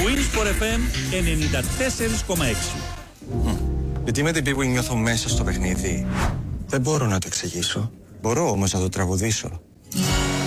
Winsport FM 94,6. Γιατί με την που νιώθω μέσα στο παιχνίδι. Δεν μπορώ να το εξηγήσω. Μπορώ όμως να το τραγουδήσω.